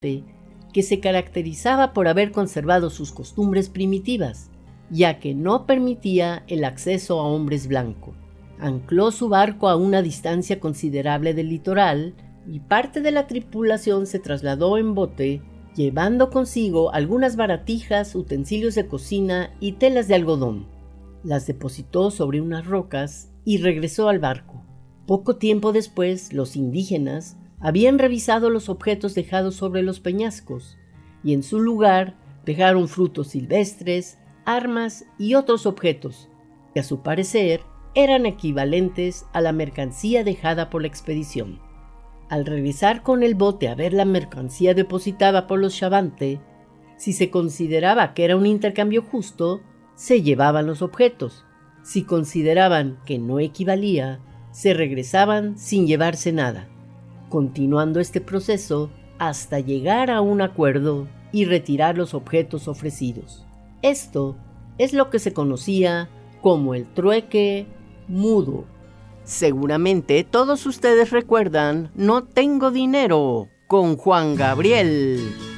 que se caracterizaba por haber conservado sus costumbres primitivas, ya que no permitía el acceso a hombres blancos. Ancló su barco a una distancia considerable del litoral y parte de la tripulación se trasladó en bote, llevando consigo algunas baratijas, utensilios de cocina y telas de algodón. Las depositó sobre unas rocas y regresó al barco. Poco tiempo después, los indígenas habían revisado los objetos dejados sobre los peñascos y en su lugar dejaron frutos silvestres, armas y otros objetos que a su parecer eran equivalentes a la mercancía dejada por la expedición. Al regresar con el bote a ver la mercancía depositada por los Chavante, si se consideraba que era un intercambio justo, se llevaban los objetos. Si consideraban que no equivalía, se regresaban sin llevarse nada, continuando este proceso hasta llegar a un acuerdo y retirar los objetos ofrecidos. Esto es lo que se conocía como el trueque mudo. Seguramente todos ustedes recuerdan No tengo dinero con Juan Gabriel.